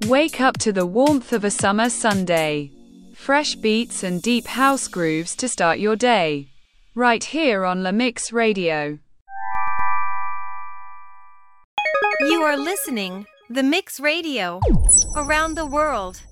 Wake up to the warmth of a summer Sunday. Fresh beats and deep house grooves to start your day. Right here on La Mix Radio. You are listening The Mix Radio. Around the world.